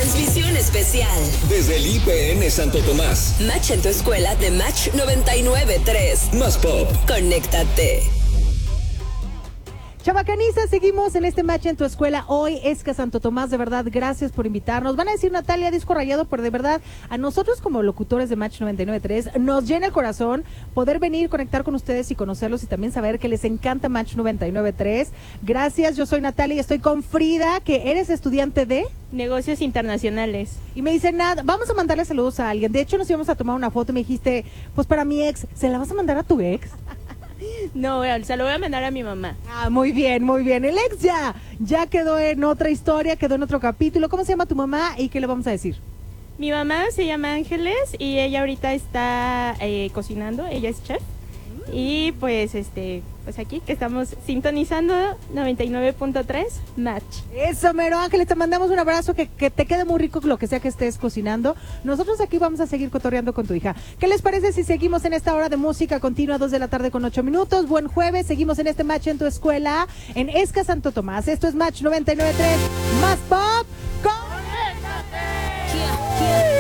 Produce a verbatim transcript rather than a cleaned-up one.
Transmisión especial desde el I P N Santo Tomás. Match en tu escuela de Match noventa y nueve punto tres. Más pop. Conéctate. Chabacaniza, seguimos en este Match en tu escuela. Hoy es que Santo Tomás, de verdad, gracias por invitarnos. Van a decir Natalia, disco rayado, pero de verdad, a nosotros como locutores de Match noventa y nueve punto tres, nos llena el corazón poder venir, conectar con ustedes y conocerlos y también saber que les encanta Match noventa y nueve punto tres. Gracias, yo soy Natalia y estoy con Frida, que eres estudiante de... Negocios internacionales. Y me dice, nada, vamos a mandarle saludos a alguien. De hecho, nos íbamos a tomar una foto y me dijiste, pues para mi ex, ¿se la vas a mandar a tu ex? No, se lo voy a mandar a mi mamá. Ah, muy bien, muy bien. El ex ya, ya quedó en otra historia, quedó en otro capítulo. ¿Cómo se llama tu mamá y qué le vamos a decir? Mi mamá se llama Ángeles y ella ahorita está eh, cocinando, ella es chef. Y pues este, pues aquí que estamos sintonizando noventa y nueve punto tres Match. Eso, mero, Ángeles, te mandamos un abrazo, que, que te quede muy rico lo que sea que estés cocinando. Nosotros aquí vamos a seguir cotorreando con tu hija. ¿Qué les parece si seguimos en esta hora de música continua, dos de la tarde con ocho minutos? Buen jueves, seguimos en este Match en tu escuela, en Esca Santo Tomás. Esto es Match noventa y nueve punto tres, más pop. ¡Conéctate!